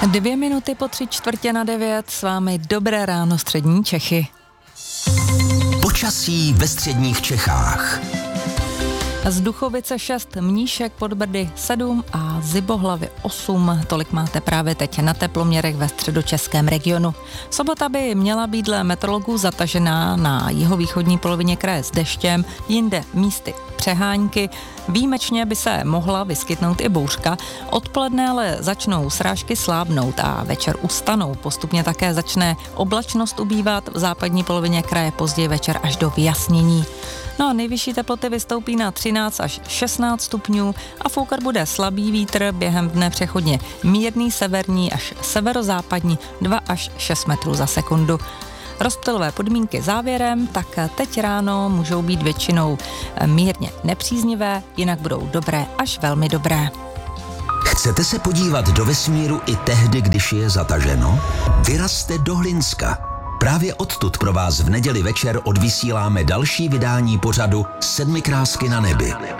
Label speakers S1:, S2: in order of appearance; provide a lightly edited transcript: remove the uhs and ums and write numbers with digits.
S1: 2 minuty po 8:45, s vámi dobré ráno střední Čechy.
S2: Počasí ve středních Čechách.
S1: Z Duchovice 6, Mníšek pod Brdy 7 a Zibohlavy 8. Tolik máte právě teď na teploměrech ve středočeském regionu. Sobota by měla být dle meteorologů zatažená na jihovýchodní polovině kraje s deštěm, jinde místy přehánky. Výjimečně by se mohla vyskytnout i bouřka. Odpoledne ale začnou srážky slábnout a večer ustanou. Postupně také začne oblačnost ubývat v západní polovině kraje, později večer až do vyjasnění. No a nejvyšší teploty vystoupí na 13 až 16 stupňů a foukat bude slabý vítr, během dne přechodně mírný severní až severozápadní 2 až 6 metrů za sekundu. Rozptylové podmínky závěrem, tak teď ráno můžou být většinou mírně nepříznivé, jinak budou dobré až velmi dobré.
S2: Chcete se podívat do vesmíru i tehdy, když je zataženo? Vyrazte do Hlinska. Právě odtud pro vás v neděli večer odvysíláme další vydání pořadu 7 krásky na nebi.